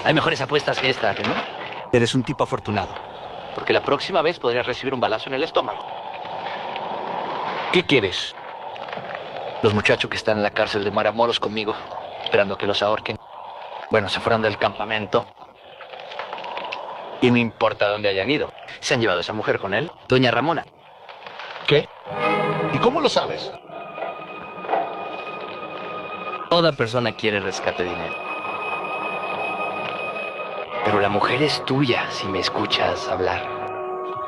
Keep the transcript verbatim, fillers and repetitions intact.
Hay mejores apuestas que esta, ¿no? Eres un tipo afortunado. Porque la próxima vez podrías recibir un balazo en el estómago. ¿Qué quieres? Los muchachos que están en la cárcel de Maramoros conmigo, esperando que los ahorquen. Bueno, se fueron del campamento. Y no importa dónde hayan ido. Se han llevado a esa mujer con él, doña Ramona. ¿Qué? ¿Y cómo lo sabes? Toda persona quiere rescate de dinero. Pero la mujer es tuya si me escuchas hablar.